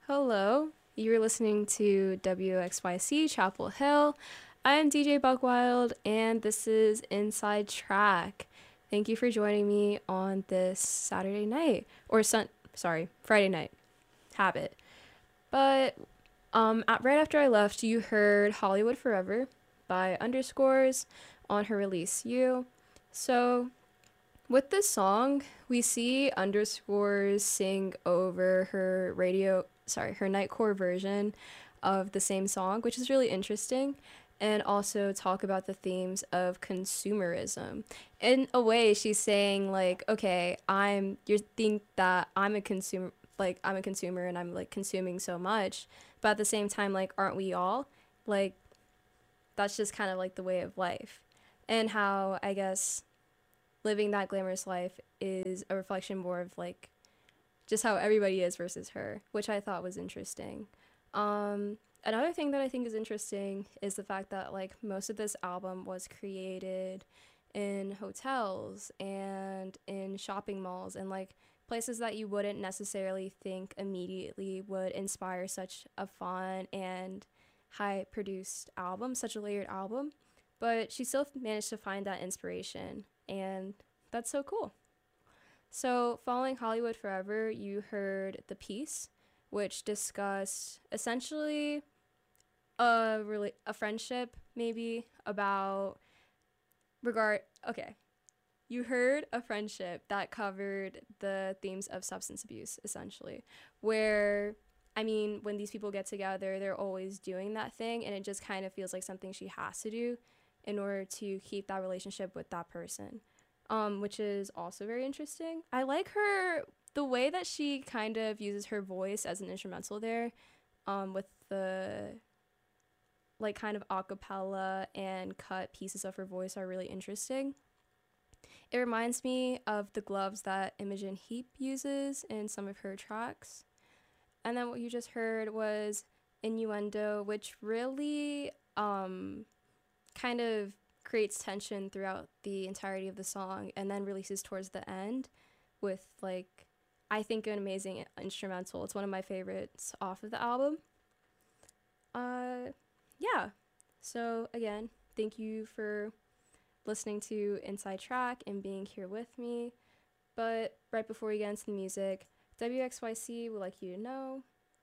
Hello, you're listening to WXYC Chapel Hill. I'm DJ Buckwild, and this is Inside Track. Thank you for joining me on this Saturday night, or Friday night. Habit. But right after I left, you heard Hollywood Forever by Underscores on her release You. So with this song, we see Underscores sing over her Nightcore version of the same song, which is really interesting, and also talk about the themes of consumerism. In a way, she's saying like, okay, you think that I'm a consumer and I'm like consuming so much, but at the same time, like, aren't we all? Like, that's just kind of like the way of life, and how I guess living that glamorous life is a reflection more of like just how everybody is versus her, which I thought was interesting. Another thing that I think is interesting is the fact that like most of this album was created in hotels and in shopping malls and like places that you wouldn't necessarily think immediately would inspire such a fun and high produced album, such a layered album. But she still managed to find that inspiration, and that's so cool. So, following Hollywood Forever, you heard The Piece, which discussed essentially a friendship maybe about regard okay. You heard a friendship that covered the themes of substance abuse essentially, where I mean, when these people get together, they're always doing that thing and it just kind of feels like something she has to do in order to keep that relationship with that person. Which is also very interesting. I like the way that she kind of uses her voice as an instrumental there, with the like kind of a cappella and cut pieces of her voice are really interesting. It reminds me of the gloves that Imogen Heap uses in some of her tracks. And then what you just heard was Innuendo, which really kind of creates tension throughout the entirety of the song and then releases towards the end with like I think an amazing instrumental. It's one of my favorites off of the album. Uh yeah. So again, thank you for listening to Inside Track and being here with me. But right before we get into the music, WXYC would like you to know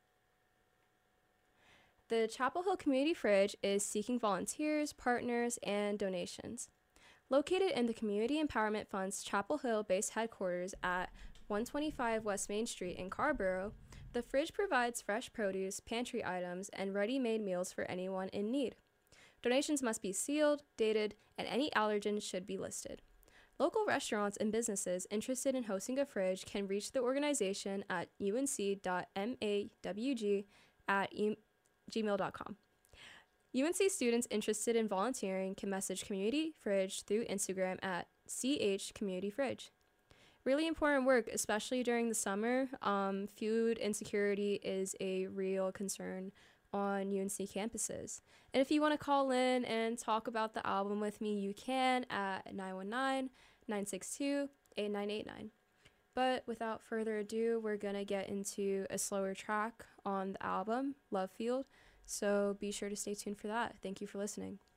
the Chapel Hill Community Fridge is seeking volunteers, partners, and donations. Located in the Community Empowerment Fund's Chapel Hill based headquarters at 125 West Main Street in Carrboro, the fridge provides fresh produce, pantry items, and ready made meals for anyone in need. Donations must be sealed, dated, and any allergens should be listed. Local restaurants and businesses interested in hosting a fridge can reach the organization at unc.mawg@gmail.com. UNC students interested in volunteering can message Community Fridge through Instagram at @CHCommunityFridge. Really important work, especially during the summer. Food insecurity is a real concern on UNC campuses. And if you want to call in and talk about the album with me, you can at 919-962-8989. But without further ado, we're going to get into a slower track on the album, Love Field. So be sure to stay tuned for that. Thank you for listening.